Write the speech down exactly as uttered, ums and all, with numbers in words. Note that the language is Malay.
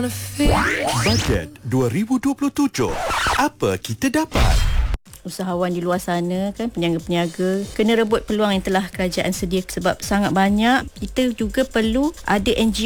Bajet dua ribu dua puluh tujuh. Apa kita dapat? Usahawan di luar sana kan, peniaga-peniaga kena rebut peluang yang telah kerajaan sedia sebab sangat banyak. Kita juga perlu ada N G